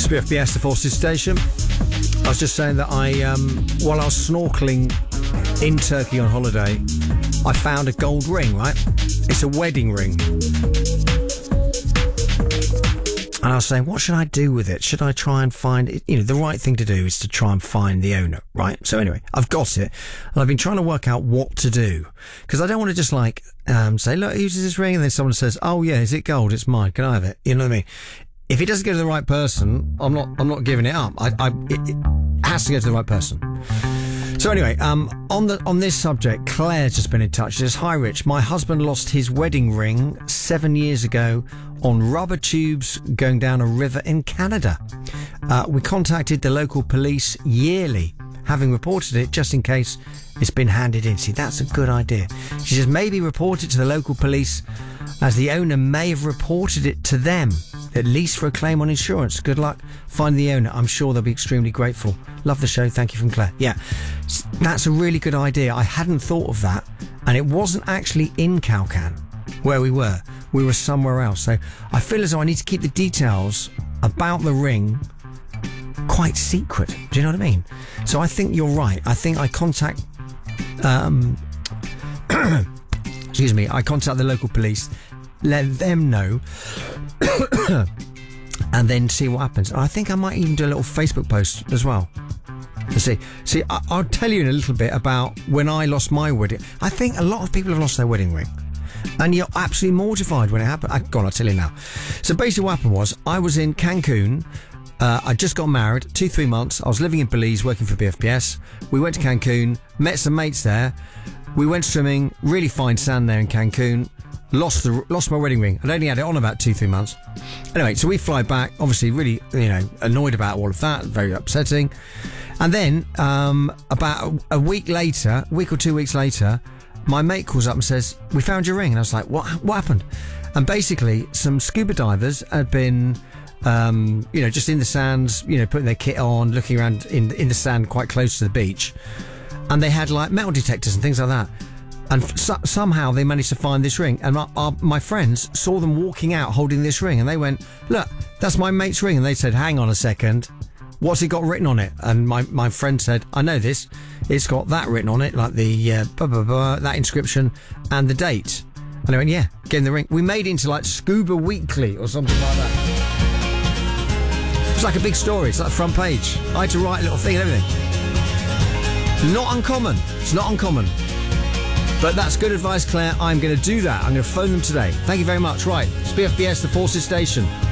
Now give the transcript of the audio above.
BFBS, the Forces Station. I was just saying that while I was snorkeling in Turkey on holiday, I found a gold ring, right? It's a wedding ring. And I was saying, what should I do with it? Should I try and find it? You know, the right thing to do is to try and find the owner, right? So anyway, I've got it. And I've been trying to work out what to do. Because I don't want to just say, look, who's this ring? And then someone says, oh yeah, is it gold? It's mine. Can I have it? You know what I mean? If it doesn't go to the right person, I'm not giving it up. It has to go to the right person. So anyway, on this subject, Claire's just been in touch. She says, hi Rich, my husband lost his wedding ring 7 years ago on rubber tubes going down a river in Canada. We contacted the local police yearly, having reported it just in case it's been handed in. See, that's a good idea. She says, maybe report it to the local police as the owner may have reported it to them, at least for a claim on insurance. Good luck finding the owner. I'm sure they'll be extremely grateful. Love the show. Thank you from Claire. Yeah, that's a really good idea. I hadn't thought of that. And it wasn't actually in Calcan where we were. We were somewhere else. So I feel as though I need to keep the details about the ring quite secret. Do you know what I mean? So I think you're right. I think I contact... excuse me. I contact the local police, let them know... and then see what happens. I think I might even do a little Facebook post as well. Let's see, I'll tell you in a little bit about when I lost my wedding. I think a lot of people have lost their wedding ring, and you're absolutely mortified when it happened. Go on, I'll tell you now. So basically what happened was, I was in Cancun. I just got married, 2-3 months. I was living in Belize, working for BFBS. We went to Cancun, met some mates there. We went swimming, really fine sand there in Cancun. Lost my wedding ring. I'd only had it on about 2-3 months. Anyway, so we fly back, obviously really, annoyed about all of that, very upsetting. And then, about a week or 2 weeks later, my mate calls up and says, we found your ring. And I was like, what happened? And basically, some scuba divers had been, just in the sands, putting their kit on, looking around in the sand quite close to the beach. And they had like metal detectors and things like that. And somehow they managed to find this ring. And my friends saw them walking out holding this ring. And they went, look, that's my mate's ring. And they said, hang on a second. What's it got written on it? And my friend said, I know this. It's got that written on it, like the that inscription and the date. And I went, yeah, getting the ring. We made it into like Scuba Weekly or something like that. It's like a big story. It's like the front page. I had to write a little thing and everything. Not uncommon. It's not uncommon. But that's good advice, Claire. I'm going to do that. I'm going to phone them today. Thank you very much. Right, it's BFBS, the Forces Station.